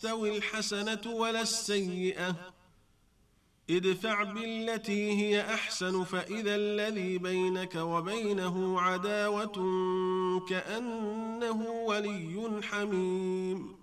تستوي الحسنة ولا السيئة، ادفع بالتي هي أحسن فإذا الذي بينك وبينه عداوة كأنه ولي حميم.